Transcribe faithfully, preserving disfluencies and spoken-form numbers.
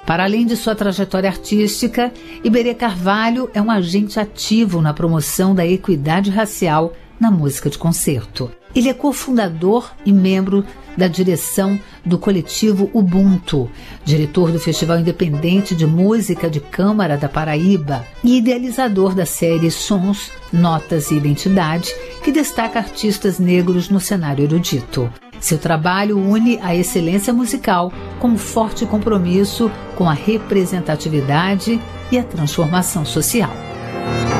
Para além de sua trajetória artística, Iberê Carvalho é um agente ativo na promoção da equidade racial na música de concerto. Ele é cofundador e membro da direção do coletivo Ubuntu, diretor do Festival Independente de Música de Câmara da Paraíba e idealizador da série Sons, Notas e Identidade, que destaca artistas negros no cenário erudito. Seu trabalho une a excelência musical com um forte compromisso com a representatividade e a transformação social.